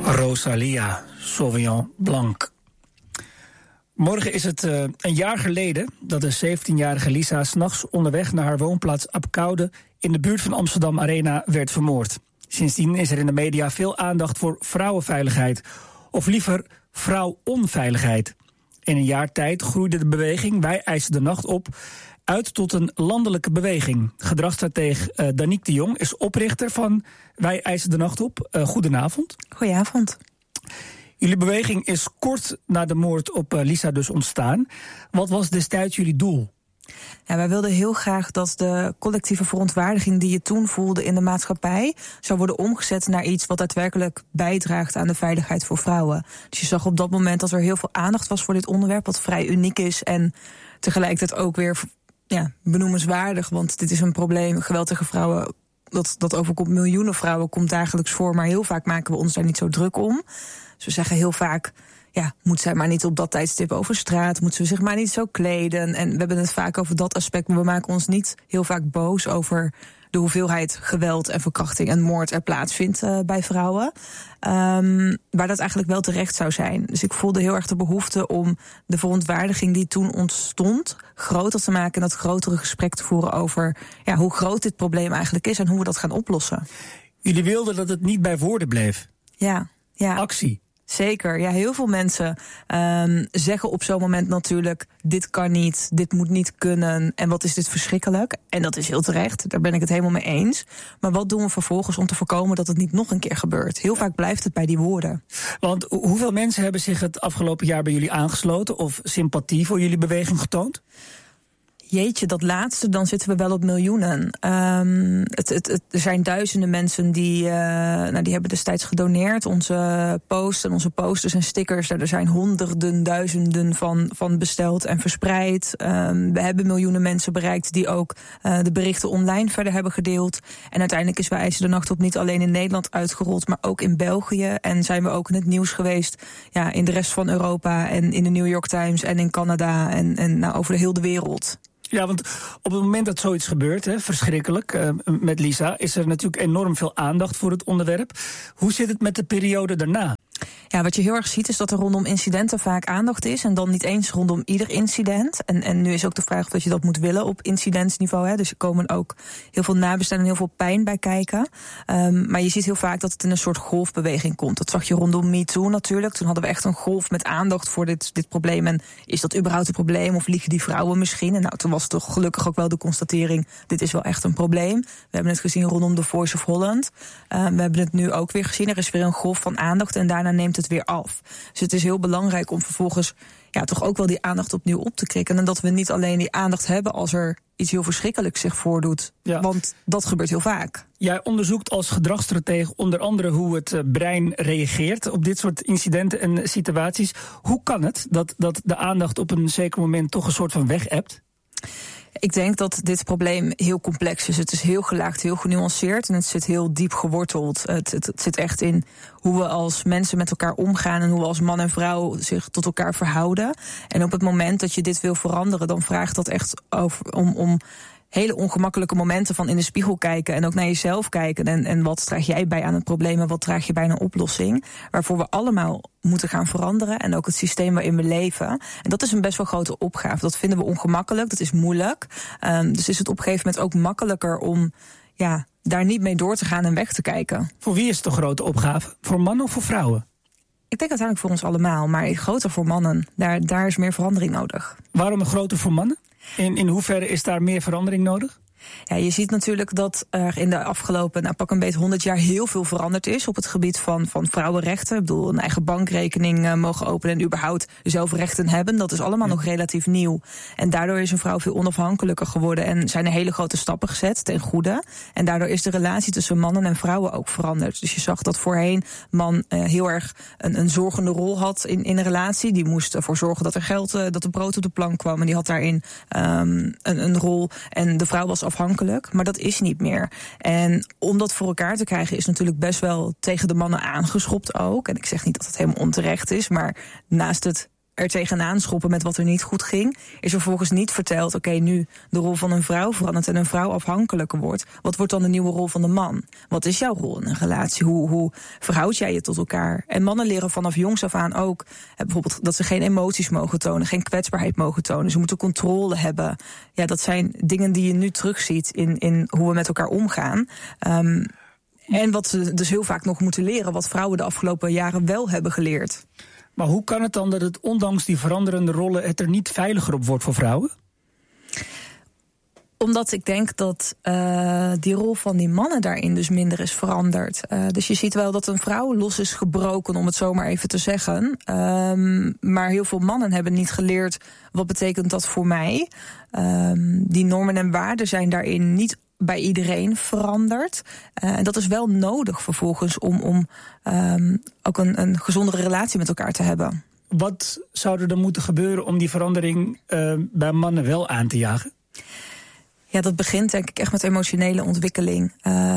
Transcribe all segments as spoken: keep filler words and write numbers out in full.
Rosalia, Sauvignon Blanc. Morgen is het uh, een jaar geleden dat de zeventienjarige Lisa 's nachts onderweg naar haar woonplaats Apkoude in de buurt van Amsterdam Arena werd vermoord. Sindsdien is er in de media veel aandacht voor vrouwenveiligheid, of liever vrouwonveiligheid. In een jaar tijd groeide de beweging Wij eisen de nacht op uit tot een landelijke beweging. Gedragsstratege uh, Danique de Jong is oprichter van Wij eisen de nacht op. Uh, goedenavond. Goedenavond. Jullie beweging is kort na de moord op uh, Lisa dus ontstaan. Wat was destijds jullie doel? Ja, wij wilden heel graag dat de collectieve verontwaardiging die je toen voelde in de maatschappij zou worden omgezet naar iets wat daadwerkelijk bijdraagt aan de veiligheid voor vrouwen. Dus je zag op dat moment dat er heel veel aandacht was voor dit onderwerp, wat vrij uniek is en tegelijkertijd ook weer ja, benoemenswaardig, want dit is een probleem, geweld tegen vrouwen, dat, dat overkomt miljoenen vrouwen, komt dagelijks voor, maar heel vaak maken we ons daar niet zo druk om. Dus we zeggen heel vaak, ja, moet zij maar niet op dat tijdstip over straat, moet ze zich maar niet zo kleden. En we hebben het vaak over dat aspect, maar we maken ons niet heel vaak boos over de hoeveelheid geweld en verkrachting en moord er plaatsvindt uh, bij vrouwen. Um, waar dat eigenlijk wel terecht zou zijn. Dus ik voelde heel erg de behoefte om de verontwaardiging die toen ontstond groter te maken en dat grotere gesprek te voeren over ja, hoe groot dit probleem eigenlijk is en hoe we dat gaan oplossen. Jullie wilden dat het niet bij woorden bleef. Ja, ja. Actie. Zeker, ja, heel veel mensen um, zeggen op zo'n moment natuurlijk, dit kan niet, dit moet niet kunnen en wat is dit verschrikkelijk. En dat is heel terecht, daar ben ik het helemaal mee eens. Maar wat doen we vervolgens om te voorkomen dat het niet nog een keer gebeurt? Heel vaak blijft het bij die woorden. Want hoeveel mensen hebben zich het afgelopen jaar bij jullie aangesloten of sympathie voor jullie beweging getoond? Jeetje, dat laatste, dan zitten we wel op miljoenen. Um, het, het, het, er zijn duizenden mensen die, uh, nou, die hebben destijds gedoneerd. Onze posts en onze posters en stickers, er zijn honderden, duizenden van, van besteld en verspreid. Um, we hebben miljoenen mensen bereikt die ook uh, de berichten online verder hebben gedeeld. En uiteindelijk is Wij eisen de nacht op niet alleen in Nederland uitgerold, maar ook in België. En zijn we ook in het nieuws geweest, ja, in de rest van Europa en in de New York Times en in Canada en, en nou, over de hele wereld. Ja, want op het moment dat zoiets gebeurt, hè, verschrikkelijk, uh, met Lisa, is er natuurlijk enorm veel aandacht voor het onderwerp. Hoe zit het met de periode daarna? Ja, wat je heel erg ziet is dat er rondom incidenten vaak aandacht is. En dan niet eens rondom ieder incident. En, en nu is ook de vraag of dat je dat moet willen op incidentsniveau. Hè. Dus er komen ook heel veel nabestaanden en heel veel pijn bij kijken. Um, maar je ziet heel vaak dat het in een soort golfbeweging komt. Dat zag je rondom MeToo natuurlijk. Toen hadden we echt een golf met aandacht voor dit, dit probleem. En is dat überhaupt een probleem of liegen die vrouwen misschien? En nou, toen was toch gelukkig ook wel de constatering, dit is wel echt een probleem. We hebben het gezien rondom The Voice of Holland. Uh, we hebben het nu ook weer gezien. Er is weer een golf van aandacht en daarna neemt het weer af. Dus het is heel belangrijk om vervolgens ja, toch ook wel die aandacht opnieuw op te krikken. En dat we niet alleen die aandacht hebben als er iets heel verschrikkelijks zich voordoet. Ja. Want dat gebeurt heel vaak. Jij onderzoekt als gedragsstratege onder andere hoe het brein reageert op dit soort incidenten en situaties. Hoe kan het dat, dat de aandacht op een zeker moment toch een soort van weg ebt? Ik denk dat dit probleem heel complex is. Het is heel gelaagd, heel genuanceerd en het zit heel diep geworteld. Het, het, het zit echt in hoe we als mensen met elkaar omgaan en hoe we als man en vrouw zich tot elkaar verhouden. En op het moment dat je dit wil veranderen, dan vraagt dat echt over, om, om hele ongemakkelijke momenten van in de spiegel kijken en ook naar jezelf kijken. En, en wat draag jij bij aan het probleem en wat draag je bij aan een oplossing? Waarvoor we allemaal moeten gaan veranderen en ook het systeem waarin we leven. En dat is een best wel grote opgave. Dat vinden we ongemakkelijk, dat is moeilijk. Um, dus is het op een gegeven moment ook makkelijker om ja, daar niet mee door te gaan en weg te kijken. Voor wie is het een grote opgave? Voor mannen of voor vrouwen? Ik denk uiteindelijk voor ons allemaal, maar groter voor mannen. Daar, daar is meer verandering nodig. Waarom een groter voor mannen? In, in hoeverre is daar meer verandering nodig? Ja, je ziet natuurlijk dat er in de afgelopen, nou, pak een beetje honderd jaar heel veel veranderd is op het gebied van, van vrouwenrechten. Ik bedoel, een eigen bankrekening uh, mogen openen en überhaupt zelf rechten hebben. Dat is allemaal ja. nog relatief nieuw. En daardoor is een vrouw veel onafhankelijker geworden en zijn er hele grote stappen gezet ten goede. En daardoor is de relatie tussen mannen en vrouwen ook veranderd. Dus je zag dat voorheen man uh, heel erg een, een zorgende rol had in, in een relatie. Die moest ervoor zorgen dat er geld, uh, dat er brood op de plank kwam. En die had daarin um, een, een rol. En de vrouw was afhankelijk, maar dat is niet meer. En om dat voor elkaar te krijgen is natuurlijk best wel tegen de mannen aangeschopt ook. En ik zeg niet dat het helemaal onterecht is, maar naast het er tegenaan schoppen met wat er niet goed ging, is er vervolgens niet verteld, oké, okay, nu de rol van een vrouw verandert en een vrouw afhankelijker wordt. Wat wordt dan de nieuwe rol van de man? Wat is jouw rol in een relatie? Hoe, hoe verhoud jij je tot elkaar? En mannen leren vanaf jongs af aan ook, hè, bijvoorbeeld dat ze geen emoties mogen tonen, geen kwetsbaarheid mogen tonen. Ze moeten controle hebben. Ja, dat zijn dingen die je nu terugziet in, in hoe we met elkaar omgaan. Um, en wat ze dus heel vaak nog moeten leren, wat vrouwen de afgelopen jaren wel hebben geleerd. Maar hoe kan het dan dat het ondanks die veranderende rollen het er niet veiliger op wordt voor vrouwen? Omdat ik denk dat uh, die rol van die mannen daarin dus minder is veranderd. Uh, dus je ziet wel dat een vrouw los is gebroken, om het zo maar even te zeggen. Um, maar heel veel mannen hebben niet geleerd, wat betekent dat voor mij? Um, die normen en waarden zijn daarin niet bij iedereen veranderd. Uh, en dat is wel nodig vervolgens om, om um, ook een, een gezondere relatie met elkaar te hebben. Wat zou er dan moeten gebeuren om die verandering uh, bij mannen wel aan te jagen? Ja, dat begint denk ik echt met emotionele ontwikkeling.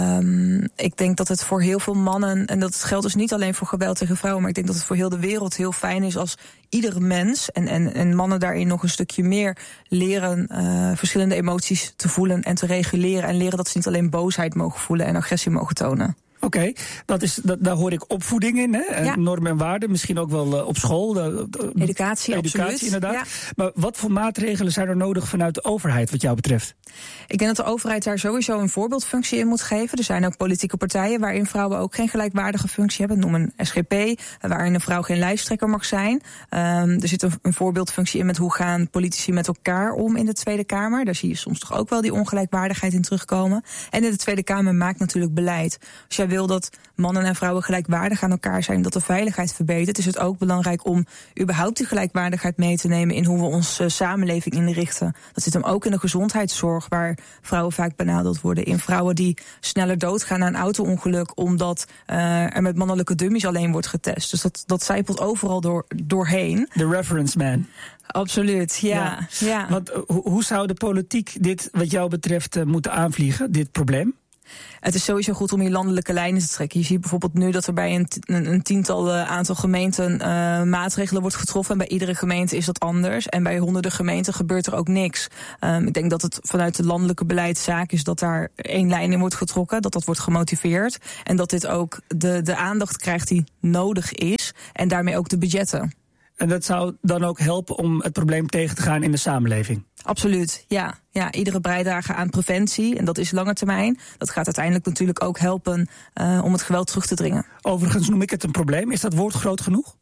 Um, ik denk dat het voor heel veel mannen, en dat geldt dus niet alleen voor geweld tegen vrouwen, maar ik denk dat het voor heel de wereld heel fijn is als iedere mens, en, en, en mannen daarin nog een stukje meer leren uh, verschillende emoties te voelen en te reguleren. En leren dat ze niet alleen boosheid mogen voelen en agressie mogen tonen. Oké, okay, dat is dat, daar hoor ik opvoeding in, hè? Ja. Normen en waarden, misschien ook wel uh, op school. De, de, educatie, educatie absoluut. Inderdaad. Ja. Maar wat voor maatregelen zijn er nodig vanuit de overheid wat jou betreft? Ik denk dat de overheid daar sowieso een voorbeeldfunctie in moet geven. Er zijn ook politieke partijen waarin vrouwen ook geen gelijkwaardige functie hebben. Noem een S G P, waarin een vrouw geen lijsttrekker mag zijn. Um, er zit een, een voorbeeldfunctie in met hoe gaan politici met elkaar om in de Tweede Kamer. Daar zie je soms toch ook wel die ongelijkwaardigheid in terugkomen. En in de Tweede Kamer maakt natuurlijk beleid. Als jij wil dat mannen en vrouwen gelijkwaardig aan elkaar zijn, dat de veiligheid verbetert, is het ook belangrijk om überhaupt die gelijkwaardigheid mee te nemen in hoe we onze uh, samenleving inrichten. Dat zit hem ook in de gezondheidszorg, waar vrouwen vaak benadeeld worden. In vrouwen die sneller doodgaan na een auto-ongeluk omdat uh, er met mannelijke dummies alleen wordt getest. Dus dat, dat zijpelt overal door, doorheen. The reference man. Absoluut, ja. ja. ja. Want, uh, hoe zou de politiek dit wat jou betreft uh, moeten aanvliegen, dit probleem? Het is sowieso goed om hier landelijke lijnen te trekken. Je ziet bijvoorbeeld nu dat er bij een, een, een tiental uh, aantal gemeenten uh, maatregelen wordt getroffen. En bij iedere gemeente is dat anders. En bij honderden gemeenten gebeurt er ook niks. Um, ik denk dat het vanuit het landelijke beleid zaak is dat daar één lijn in wordt getrokken. Dat dat wordt gemotiveerd. En dat dit ook de, de aandacht krijgt die nodig is. En daarmee ook de budgetten. En dat zou dan ook helpen om het probleem tegen te gaan in de samenleving? Absoluut, ja. ja. Iedere bijdrage aan preventie, en dat is lange termijn. Dat gaat uiteindelijk natuurlijk ook helpen uh, om het geweld terug te dringen. Overigens noem ik het een probleem. Is dat woord groot genoeg?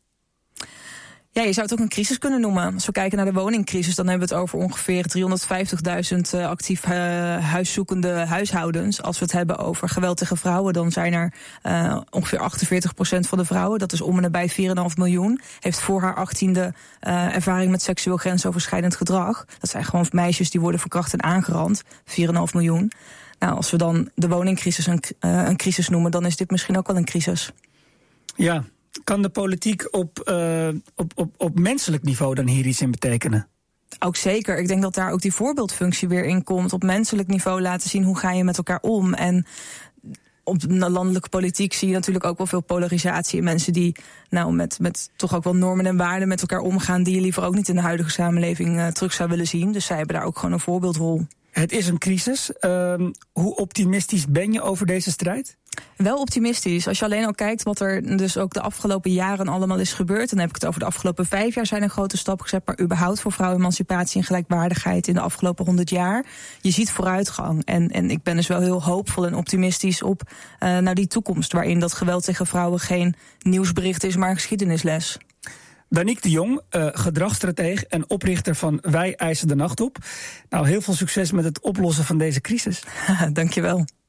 Ja, je zou het ook een crisis kunnen noemen. Als we kijken naar de woningcrisis, dan hebben we het over ongeveer driehonderdvijftigduizend uh, actief uh, huiszoekende huishoudens. Als we het hebben over geweld tegen vrouwen, dan zijn er uh, ongeveer achtenveertig procent van de vrouwen, dat is om en nabij vier komma vijf miljoen, heeft voor haar achttiende uh, ervaring met seksueel grensoverschrijdend gedrag. Dat zijn gewoon meisjes die worden verkracht en aangerand, vier komma vijf miljoen. Nou, als we dan de woningcrisis een, uh, een crisis noemen, dan is dit misschien ook wel een crisis. Ja. Kan de politiek op, uh, op, op, op menselijk niveau dan hier iets in betekenen? Ook zeker. Ik denk dat daar ook die voorbeeldfunctie weer in komt. Op menselijk niveau laten zien hoe ga je met elkaar om. En op de landelijke politiek zie je natuurlijk ook wel veel polarisatie. Mensen die nou met, met toch ook wel normen en waarden met elkaar omgaan, die je liever ook niet in de huidige samenleving uh, terug zou willen zien. Dus zij hebben daar ook gewoon een voorbeeldrol. Het is een crisis. Uh, hoe optimistisch ben je over deze strijd? Wel optimistisch. Als je alleen al kijkt wat er dus ook de afgelopen jaren allemaal is gebeurd, dan heb ik het over de afgelopen vijf jaar zijn er grote stappen gezet, maar überhaupt voor vrouwenemancipatie en gelijkwaardigheid in de afgelopen honderd jaar. Je ziet vooruitgang. En, en ik ben dus wel heel hoopvol en optimistisch op uh, naar die toekomst, waarin dat geweld tegen vrouwen geen nieuwsbericht is, maar een geschiedenisles. Danique de Jong, uh, gedragsstratege en oprichter van Wij eisen de nacht op. Nou, heel veel succes met het oplossen van deze crisis. Dankjewel.